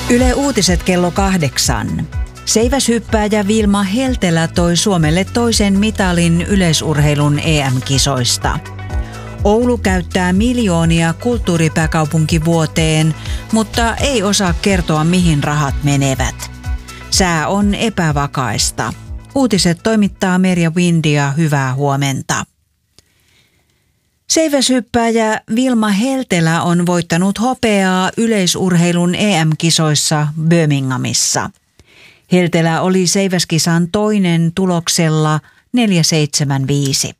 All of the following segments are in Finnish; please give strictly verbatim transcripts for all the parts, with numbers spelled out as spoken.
Yle Uutiset kello kahdeksan. Seiväshyppääjä Vilma Heltelä toi Suomelle toisen mitalin yleisurheilun E M-kisoista. Oulu käyttää miljoonia kulttuuripääkaupunkivuoteen, mutta ei osaa kertoa, mihin rahat menevät. Sää on epävakaista. Uutiset toimittaa Merja Windia. Hyvää huomenta. Seiväshyppääjä Vilma Heltelä on voittanut hopeaa yleisurheilun E M-kisoissa Birminghamissa. Heltelä oli seiväskisan toinen tuloksella neljä seitsemän viisi.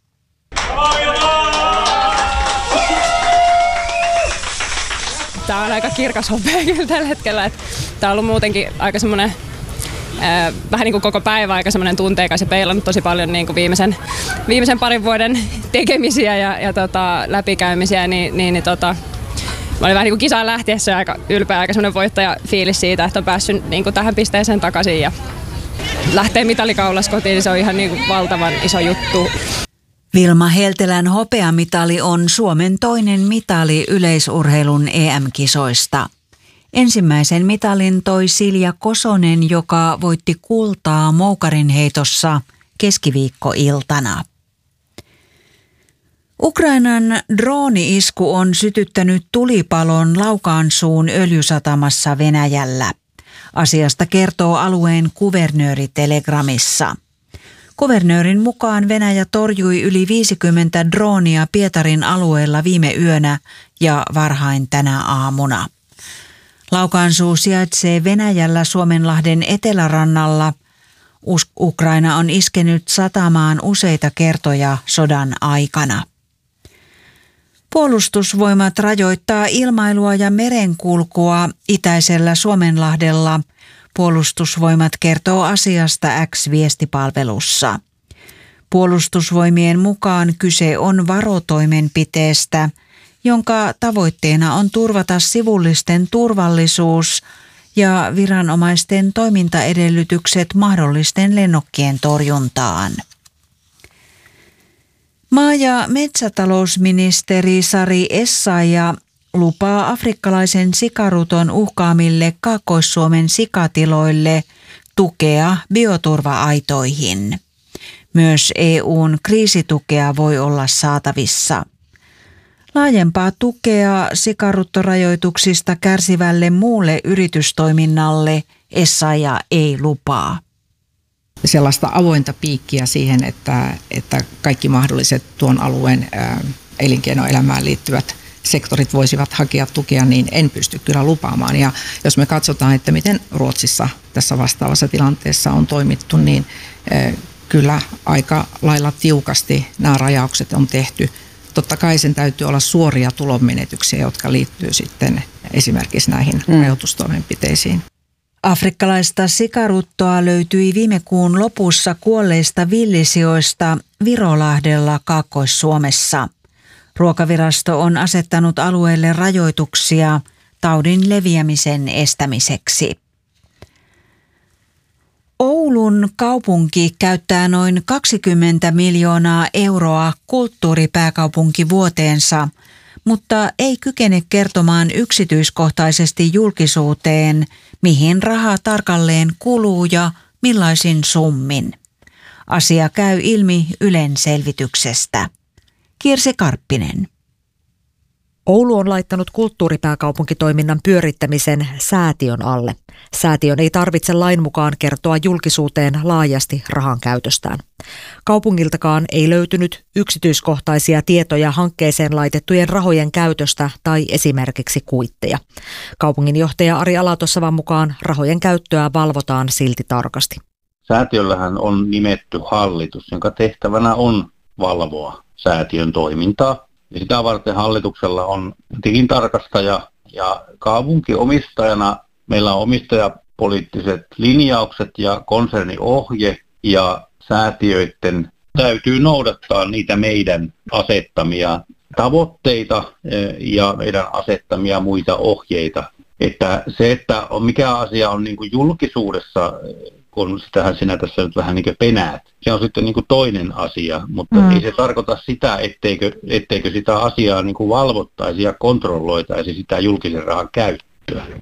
Tämä on aika kirkas hopea kyllä tällä hetkellä. Tämä on ollut muutenkin aika semmoinen, äh, vähän niin kuin koko päivä aika semmoinen tunteikas ja peilannut tosi paljon niin kuin viimeisen, viimeisen parin vuoden tekemisiä ja, ja tota, läpikäymisiä. Niin, niin, niin, tota, mä olin vähän niin kuin kisaan lähtiessä aika ylpeä, aika semmoinen voittajafiilis siitä, että on päässyt niin kuin tähän pisteeseen takaisin ja lähtee mitalikaulassa kotiin, niin se on ihan niin kuin valtavan iso juttu. Vilma Heltelän hopeamitali on Suomen toinen mitali yleisurheilun E M-kisoista. Ensimmäisen mitalin toi Silja Kosonen, joka voitti kultaa moukarinheitossa keskiviikkoiltana. Ukrainan drooni-isku on sytyttänyt tulipalon Laukaansuun öljysatamassa Venäjällä. Asiasta kertoo alueen kuvernööri Telegramissa. Kuvernöörin mukaan Venäjä torjui yli viisikymmentä droonia Pietarin alueella viime yönä ja varhain tänä aamuna. Laukaansuu sijaitsee Venäjällä Suomenlahden etelärannalla. Ukraina on iskenyt satamaan useita kertoja sodan aikana. Puolustusvoimat rajoittaa ilmailua ja merenkulkua itäisellä Suomenlahdella. Puolustusvoimat kertoo asiasta X-viestipalvelussa. Puolustusvoimien mukaan kyse on varotoimenpiteestä, jonka tavoitteena on turvata sivullisten turvallisuus ja viranomaisten toimintaedellytykset mahdollisten lennokkien torjuntaan. Maa- ja metsätalousministeri Sari Essayah lupaa afrikkalaisen sikaruton uhkaamille Kaakkois-Suomen sikatiloille tukea bioturva-aitoihin. Myös E U:n kriisitukea voi olla saatavissa. Laajempaa tukea sikaruttorajoituksista kärsivälle muulle yritystoiminnalle Essayah ei lupaa. Sellaista avointa piikkiä siihen, että, että kaikki mahdolliset tuon alueen ää, elinkeinoelämään liittyvät sektorit voisivat hakea tukea, niin en pysty kyllä lupaamaan. Ja jos me katsotaan, että miten Ruotsissa tässä vastaavassa tilanteessa on toimittu, niin ää, kyllä aika lailla tiukasti nämä rajaukset on tehty. Totta kai sen täytyy olla suoria tulonmenetyksiä, jotka liittyy sitten esimerkiksi näihin mm. rajoitustoimenpiteisiin. Afrikkalaista sikaruttoa löytyi viime kuun lopussa kuolleista villisioista Virolahdella Kaakkois-Suomessa. Ruokavirasto on asettanut alueelle rajoituksia taudin leviämisen estämiseksi. Oulun kaupunki käyttää noin kaksikymmentä miljoonaa euroa kulttuuripääkaupunkivuoteensa, mutta ei kykene kertomaan yksityiskohtaisesti julkisuuteen, mihin raha tarkalleen kuluu ja millaisin summin. Asia käy ilmi Ylen selvityksestä. Kirsi Karppinen. Oulu on laittanut kulttuuripääkaupunkitoiminnan pyörittämisen säätiön alle. Säätiön ei tarvitse lain mukaan kertoa julkisuuteen laajasti rahan käytöstään. Kaupungiltakaan ei löytynyt yksityiskohtaisia tietoja hankkeeseen laitettujen rahojen käytöstä tai esimerkiksi kuitteja. Kaupunginjohtaja Ari Alatossavan mukaan rahojen käyttöä valvotaan silti tarkasti. Säätiöllähän on nimetty hallitus, jonka tehtävänä on valvoa säätiön toimintaa. Ja sitä varten hallituksella on tilintarkastaja ja kaupunkiomistajana meillä on omistajapoliittiset linjaukset ja konserniohje ja säätiöiden täytyy noudattaa niitä meidän asettamia tavoitteita ja meidän asettamia muita ohjeita. Että se, että mikä asia on niin kuin julkisuudessa, kun sitähän sinä tässä nyt vähän niin kuin penäät, se on sitten niin kuin toinen asia, mutta mm. ei se tarkoita sitä, etteikö, etteikö sitä asiaa niin kuin valvottaisi ja kontrolloitaisi sitä julkisen rahan käyttöä.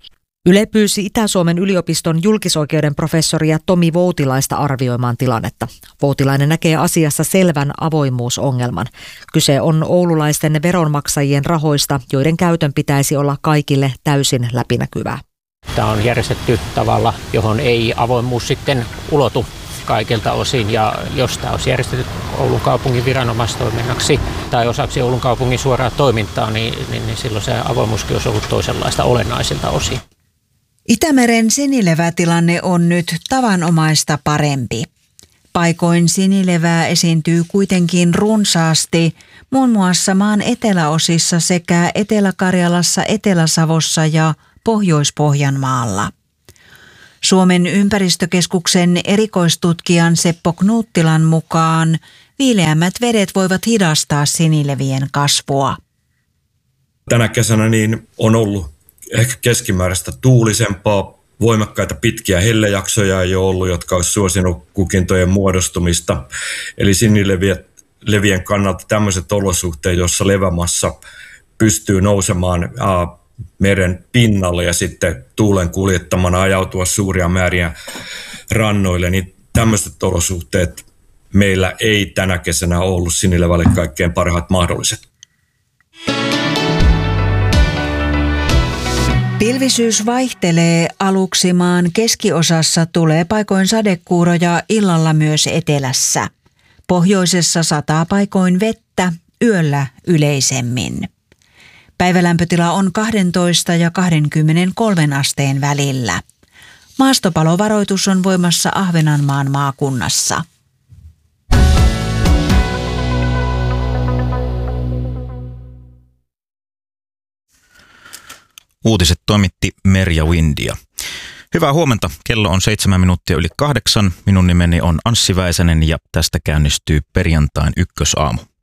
Yle pyysi Itä-Suomen yliopiston julkisoikeuden professoria Tomi Voutilaista arvioimaan tilannetta. Voutilainen näkee asiassa selvän avoimuusongelman. Kyse on oululaisten veronmaksajien rahoista, joiden käytön pitäisi olla kaikille täysin läpinäkyvää. Tämä on järjestetty tavalla, johon ei avoimuus sitten ulotu kaikilta osin, ja jos tämä olisi järjestetty Oulun kaupungin viranomaistoiminnaksi tai osaksi Oulun kaupungin suoraa toimintaa, niin, niin, niin silloin se avoimuuskin olisi ollut toisenlaista olennaisilta osin. Itämeren sinilevätilanne on nyt tavanomaista parempi. Paikoin sinilevää esiintyy kuitenkin runsaasti, muun muassa maan eteläosissa sekä Etelä-Karjalassa, Etelä-Savossa ja Pohjois-Pohjanmaalla. Suomen ympäristökeskuksen erikoistutkijan Seppo Knuttilan mukaan viileämmät vedet voivat hidastaa sinilevien kasvua. Tänä kesänä niin on ollut ehkä keskimääräistä tuulisempaa, voimakkaita pitkiä hellejaksoja ei ole ollut, jotka olisi suosinut kukintojen muodostumista. Eli sinilevien kannalta tämmöiset olosuhteet, joissa levämassa pystyy nousemaan ää, meren pinnalle ja sitten tuulen kuljettamana ajautua suuria määriä rannoille, niin tämmöiset olosuhteet meillä ei tänä kesänä ollut sinilevälle kaikkein parhaat mahdolliset. Pilvisyys vaihtelee. Aluksi maan keskiosassa tulee paikoin sadekuuroja, illalla myös etelässä. Pohjoisessa sataa paikoin vettä, yöllä yleisemmin. Päivälämpötila on kaksitoista ja kaksikymmentäkolme asteen välillä. Maastopalovaroitus on voimassa Ahvenanmaan maakunnassa. Uutiset toimitti Merja Windia. Hyvää huomenta. Kello on seitsemän minuuttia yli kahdeksan. Minun nimeni on Anssi Väisänen ja tästä käynnistyy perjantain ykkösaamu.